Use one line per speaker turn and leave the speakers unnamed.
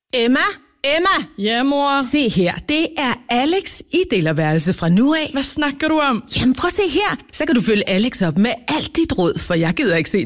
Emma?
Ja, mor?
Se her, det er Alex i delerværelse fra nu af.
Hvad snakker du om?
Jamen prøv at se her, så kan du følge Alex op med alt dit råd, for jeg gider ikke se